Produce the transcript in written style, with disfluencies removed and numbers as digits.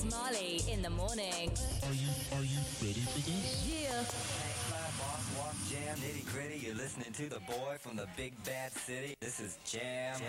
Marley in the morning. Are you ready for this? Yeah. Fly, boss, walk, jam, nitty gritty. You're listening to the boy from the big bad city. This is Jam